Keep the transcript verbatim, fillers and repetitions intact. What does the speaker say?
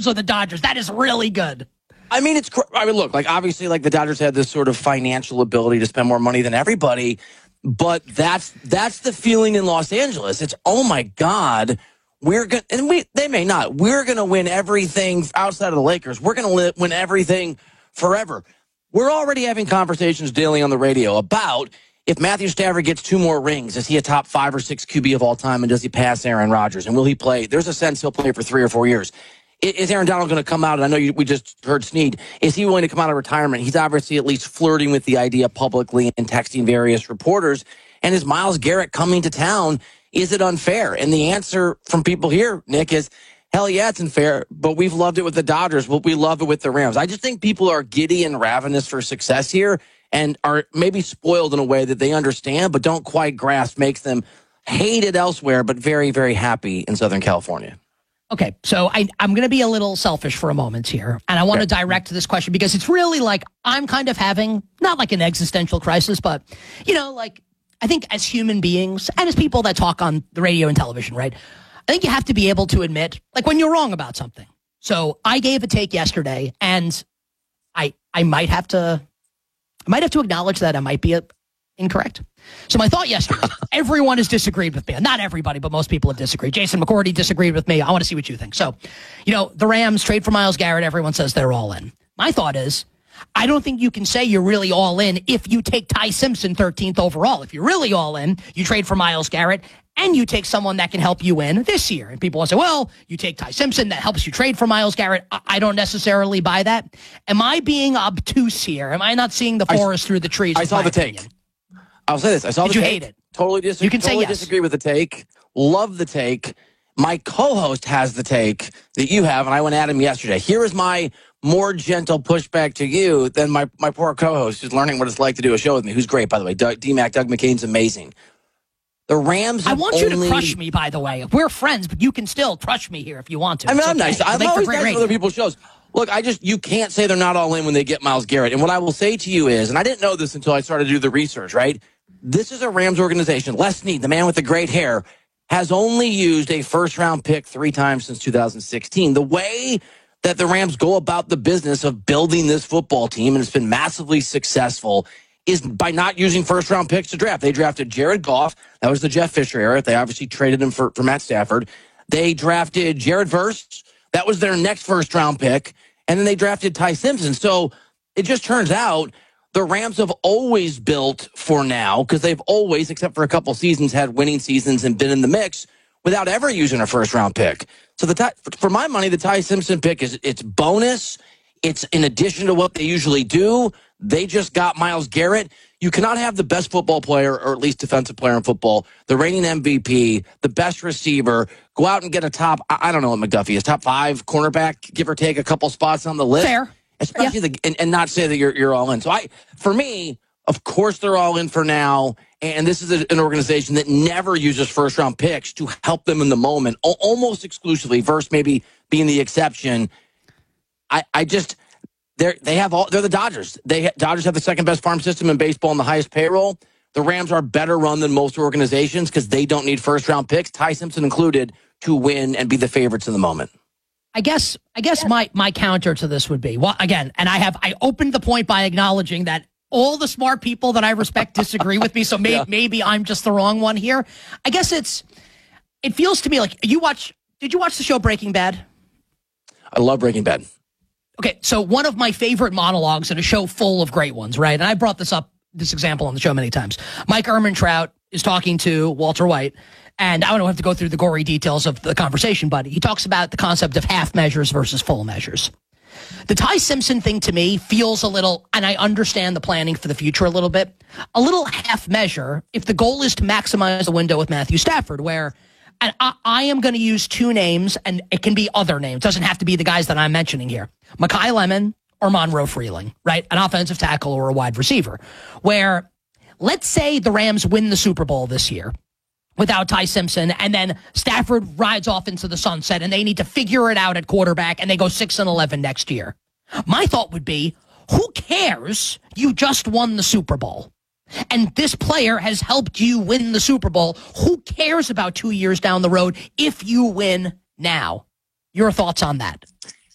Rams or the Dodgers. That is really good. I mean, it's. I mean, look, like obviously, like the Dodgers had this sort of financial ability to spend more money than everybody, but that's that's the feeling in Los Angeles. It's, oh my God, we're gonna, and we they may not. We're gonna win everything outside of the Lakers. We're gonna win everything forever. We're already having conversations daily on the radio about if Matthew Stafford gets two more rings, is he a top five or six Q B of all time, and does he pass Aaron Rodgers? And will he play? There's a sense he'll play for three or four years. Is Aaron Donald going to come out? And I know you, we just heard Snead. Is he willing to come out of retirement? He's obviously at least flirting with the idea publicly and texting various reporters. And is Myles Garrett coming to town? Is it unfair? And the answer from people here, Nick, is hell yeah, it's unfair. But we've loved it with the Dodgers. But we love it with the Rams. I just think people are giddy and ravenous for success here and are maybe spoiled in a way that they understand but don't quite grasp, makes them hated elsewhere but very, very happy in Southern California. Okay, so I, I'm going to be a little selfish for a moment here, and I want okay. to direct this question because it's really like I'm kind of having, not like an existential crisis, but, you know, like I think as human beings and as people that talk on the radio and television, right, I think you have to be able to admit, like, when you're wrong about something. So I gave a take yesterday, and I I might have to, I might have to acknowledge that I might be a, incorrect. So my thought yesterday, everyone has disagreed with me. Not everybody, but most people have disagreed. Jason McCourty disagreed with me. I want to see what you think. So, you know, the Rams trade for Myles Garrett. Everyone says they're all in. My thought is, I don't think you can say you're really all in if you take Ty Simpson thirteenth overall. If you're really all in, you trade for Myles Garrett and you take someone that can help you win this year. And people will say, well, you take Ty Simpson, that helps you trade for Myles Garrett. I, I don't necessarily buy that. Am I being obtuse here? Am I not seeing the forest I, through the trees? I saw the opinion? take. I'll say this. I saw Did the you take. hate it? Totally, dis- you can totally say yes. disagree with the take. Love the take. My co-host has the take that you have, and I went at him yesterday. Here is my more gentle pushback to you than my, my poor co-host who's learning what it's like to do a show with me, who's great, by the way. Doug, D-Mac, Doug McCain's amazing. The Rams I want you only... to crush me, by the way. We're friends, but you can still crush me here if you want to. I mean, it's I'm okay. nice. I'm always nice to other people's shows. Look, I just, you can't say they're not all in when they get Myles Garrett. And what I will say to you is, and I didn't know this until I started to do the research, right? This is a Rams organization. Les Snead, the man with the great hair, has only used a first-round pick three times since two thousand sixteen. The way that the Rams go about the business of building this football team, and it's been massively successful, is by not using first-round picks to draft. They drafted Jared Goff. That was the Jeff Fisher era. They obviously traded him for, for Matt Stafford. They drafted Jared Verse. That was their next first-round pick. And then they drafted Ty Simpson. So it just turns out the Rams have always built for now, because they've always, except for a couple seasons, had winning seasons and been in the mix without ever using a first-round pick. So the Ty, for my money, the Ty Simpson pick is it's bonus. It's in addition to what they usually do. They just got Myles Garrett. You cannot have the best football player, or at least defensive player in football, the reigning M V P, the best receiver, go out and get a top, I don't know what McDuffie is, top five cornerback, give or take a couple spots on the list. Fair. Especially yeah. the, and, and not say that you're you're all in. So I, for me, of course they're all in for now. And this is a, an organization that never uses first round picks to help them in the moment, o- almost exclusively. Verse maybe being the exception. I, I just they they have all they're the Dodgers. They Dodgers have the second best farm system in baseball and the highest payroll. The Rams are better run than most organizations because they don't need first round picks, Ty Simpson included, to win and be the favorites in the moment. I guess I guess my, my counter to this would be, well, again, and I have I opened the point by acknowledging that all the smart people that I respect disagree with me, so may, yeah. maybe I'm just the wrong one here. I guess it's it feels to me like you watch did you watch the show Breaking Bad? I love Breaking Bad. Okay, so one of my favorite monologues in a show full of great ones, right? And I brought this up, this example on the show many times. Mike Ehrmantraut is talking to Walter White. And I don't have to go through the gory details of the conversation, but he talks about the concept of half measures versus full measures. The Ty Simpson thing to me feels a little, and I understand the planning for the future a little bit, a little half measure if the goal is to maximize the window with Matthew Stafford, where and I, I am going to use two names, and it can be other names. It doesn't have to be the guys that I'm mentioning here. Mekhi Lemon or Monroe Freeling, right? An offensive tackle or a wide receiver, where let's say the Rams win the Super Bowl this year without Ty Simpson, and then Stafford rides off into the sunset, and they need to figure it out at quarterback, and they go six and eleven next year. My thought would be, who cares? You just won the Super Bowl, and this player has helped you win the Super Bowl. Who cares about two years down the road if you win now? Your thoughts on that?